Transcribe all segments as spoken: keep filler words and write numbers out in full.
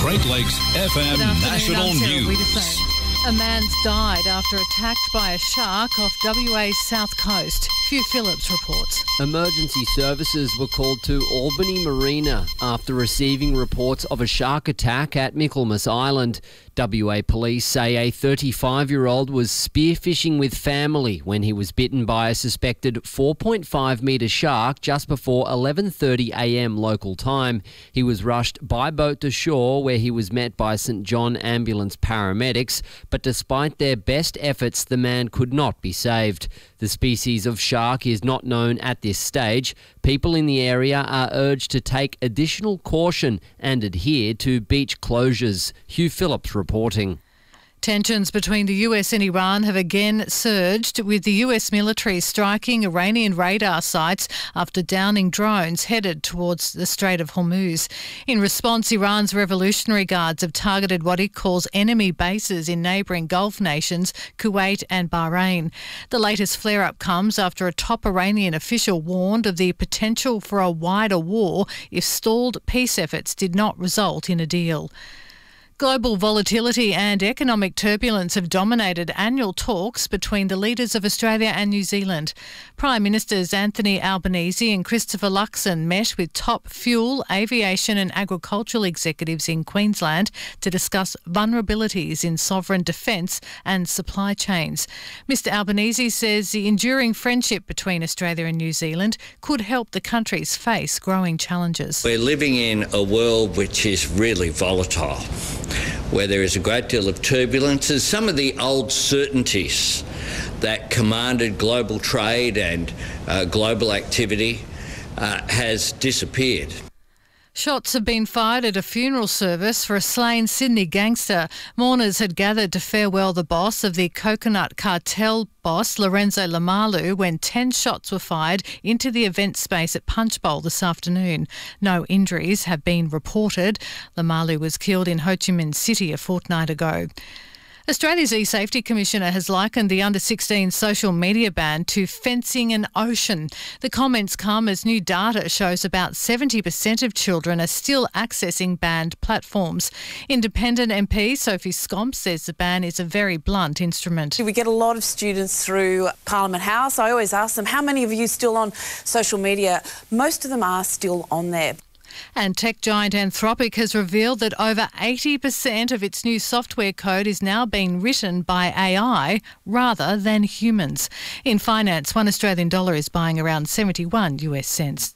Great Lakes F M National News. A man's died after attacked by a shark off W A's south coast. Hugh Phillips reports. Emergency services were called to Albany Marina after receiving reports of a shark attack at Michaelmas Island. W A police say a thirty-five-year-old was spearfishing with family when he was bitten by a suspected four point five metre shark just before eleven thirty a m local time. He was rushed by boat to shore where he was met by St John Ambulance paramedics, but despite their best efforts, the man could not be saved. The species of shark is not known at this stage. People in the area are urged to take additional caution and adhere to beach closures. Hugh Phillips reporting. Tensions between the U S and Iran have again surged, with the U S military striking Iranian radar sites after downing drones headed towards the Strait of Hormuz. In response, Iran's Revolutionary Guards have targeted what it calls enemy bases in neighbouring Gulf nations, Kuwait and Bahrain. The latest flare-up comes after a top Iranian official warned of the potential for a wider war if stalled peace efforts did not result in a deal. Global volatility and economic turbulence have dominated annual talks between the leaders of Australia and New Zealand. Prime Ministers Anthony Albanese and Christopher Luxon met with top fuel, aviation and agricultural executives in Queensland to discuss vulnerabilities in sovereign defence and supply chains. Mister Albanese says the enduring friendship between Australia and New Zealand could help the countries face growing challenges. We're living in a world which is really volatile, where there is a great deal of turbulence. As some of the old certainties that commanded global trade and uh, global activity uh, has disappeared. Shots have been fired at a funeral service for a slain Sydney gangster. Mourners had gathered to farewell the boss of the coconut cartel boss, Lorenzo Lamalu, when ten shots were fired into the event space at Punch Bowl this afternoon. No injuries have been reported. Lamalu was killed in Ho Chi Minh City a fortnight ago. Australia's E-Safety Commissioner has likened the under sixteen social media ban to fencing an ocean. The comments come as new data shows about seventy percent of children are still accessing banned platforms. Independent M P Sophie Scomp says the ban is a very blunt instrument. We get a lot of students through Parliament House. I always ask them, how many of you still on social media? Most of them are still on there. And tech giant Anthropic has revealed that over eighty percent of its new software code is now being written by A I rather than humans. In finance, one Australian dollar is buying around seventy-one US cents.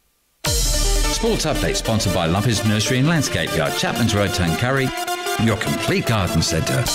Sports update sponsored by Lumpy's Nursery and Landscape Yard, Chapman's Road, Tuncurry, your complete garden centre.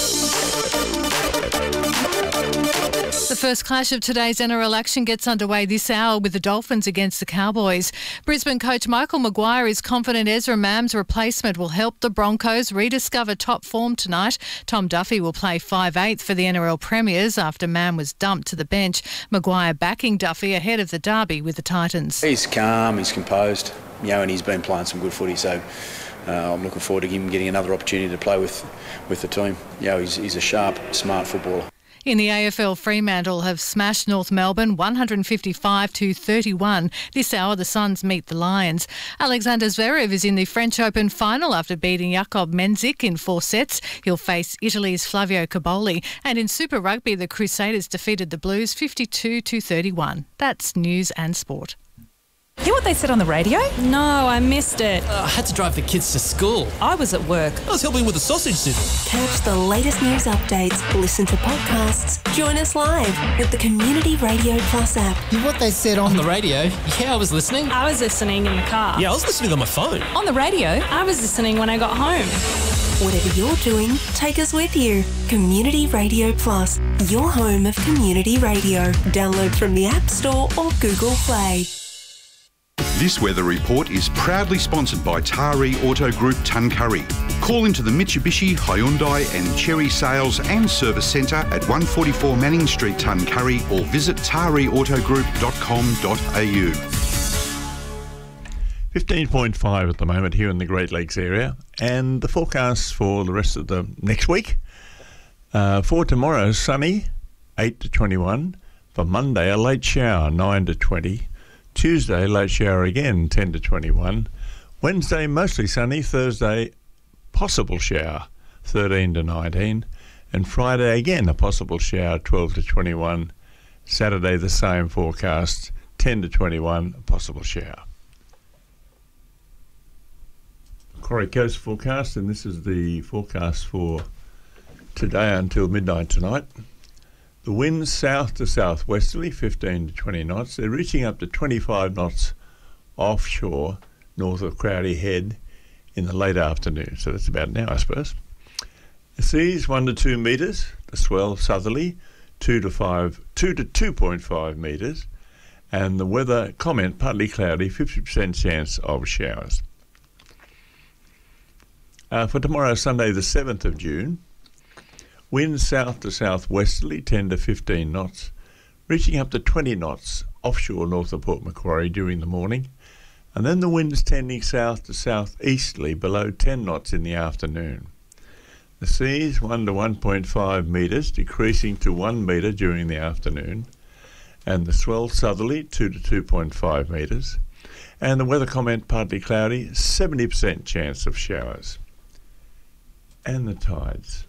The first clash of today's N R L action gets underway this hour with the Dolphins against the Cowboys. Brisbane coach Michael Maguire is confident Ezra Mam's replacement will help the Broncos rediscover top form tonight. Tom Duffy will play five eighth for the N R L Premiers after Mam was dumped to the bench. Maguire backing Duffy ahead of the derby with the Titans. He's calm, he's composed, you know, and he's been playing some good footy, so uh, I'm looking forward to him getting another opportunity to play with, with the team. You know, he's, he's a sharp, smart footballer. In the A F L, Fremantle have smashed North Melbourne one fifty-five to thirty-one. This hour, the Suns meet the Lions. Alexander Zverev is in the French Open final after beating Jakub Menzik in four sets. He'll face Italy's Flavio Caboli. And in Super Rugby, the Crusaders defeated the Blues fifty-two to thirty-one. That's news and sport. Hear what they said on the radio? No, I missed it. Uh, I had to drive the kids to school. I was at work. I was helping with the sausage sizzle. Catch the latest news updates, listen to podcasts, join us live with the Community Radio Plus app. Hear what they said on the radio? Yeah, I was listening. I was listening in the car. Yeah, I was listening on my phone. On the radio? I was listening when I got home. Whatever you're doing, take us with you. Community Radio Plus, your home of community radio. Download from the App Store or Google Play. This weather report is proudly sponsored by Taree Auto Group Tuncurry. Call into the Mitsubishi, Hyundai and Chery Sales and Service Centre at one forty-four Manning Street, Tuncurry, or visit taree auto group dot com dot a u. fifteen point five at the moment here in the Great Lakes area, and the forecast for the rest of the next week. Uh, for tomorrow, sunny, eight to twenty-one. For Monday, a late shower, nine to twenty. Tuesday, late shower again, ten to twenty-one. Wednesday, mostly sunny. Thursday, possible shower, thirteen to nineteen. And Friday, again, a possible shower, twelve to twenty-one. Saturday, the same forecast, ten to twenty-one, a possible shower. Macquarie Coast forecast, and this is the forecast for today until midnight tonight. The winds south to southwesterly, fifteen to twenty knots. They're reaching up to twenty-five knots offshore, north of Crowdy Head, in the late afternoon. So that's about now, I suppose. The seas one to two metres. The swell southerly, two to five, two to two point five metres, and the weather comment partly cloudy, fifty percent chance of showers. Uh, for tomorrow, Sunday, the seventh of June, winds south to southwesterly, ten to fifteen knots, reaching up to twenty knots offshore north of Port Macquarie during the morning, and then the winds tending south to southeasterly below ten knots in the afternoon. The seas one to one point five metres, decreasing to one metre during the afternoon, and the swell southerly, two to two point five metres, and the weather comment partly cloudy, seventy percent chance of showers. And the tides.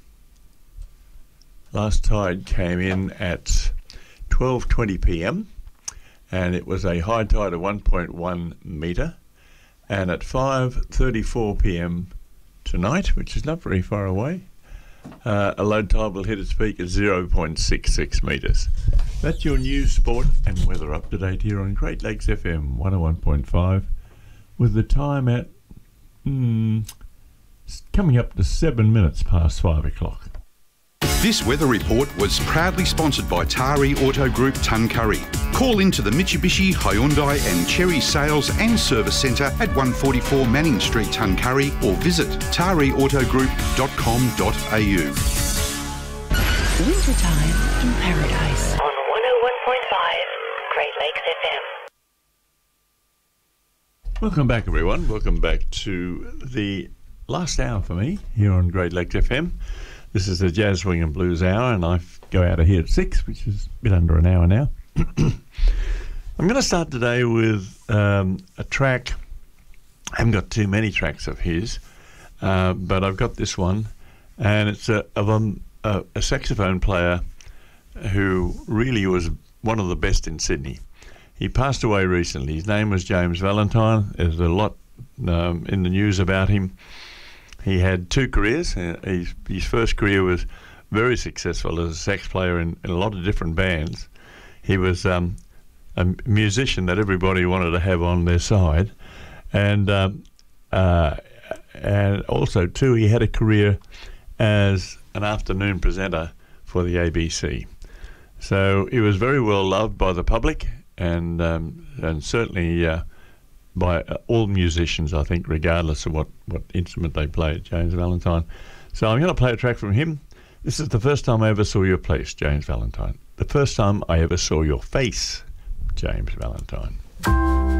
Last tide came in at twelve twenty p m, and it was a high tide of one point one metre, and at five thirty-four p m tonight, which is not very far away, uh, a low tide will hit its peak at zero point six six metres. That's your news, sport and weather up to date here on Great Lakes F M one oh one point five, with the time at hmm, coming up to seven minutes past five o'clock. This weather report was proudly sponsored by Tari Auto Group Tuncurry. Call into the Mitsubishi, Hyundai and Cherry Sales and Service Centre at one forty-four Manning Street, Tuncurry, or visit tari auto group dot com dot a u. Wintertime in Paradise. On one oh one point five, Great Lakes F M. Welcome back, everyone. Welcome back to the last hour for me here on Great Lakes F M. This is the Jazz, Swing and Blues Hour, and I go out of here at six, which is a bit under an hour now. I'm going to start today with um, a track. I haven't got too many tracks of his, uh, but I've got this one, and it's a, of a, a, a saxophone player who really was one of the best in Sydney. He passed away recently. His name was James Valentine. There's a lot um, in the news about him. He had two careers. Uh, his, his first career was very successful as a sax player in, in a lot of different bands. He was um, a musician that everybody wanted to have on their side. And um, uh, and also, too, he had a career as an afternoon presenter for the A B C. So he was very well loved by the public and, um, and certainly... Uh, by uh, all musicians, I think, regardless of what, what instrument they played, James Valentine. So I'm going to play a track from him. This is the first time I ever saw your place, James Valentine. The first time I ever saw your face, James Valentine.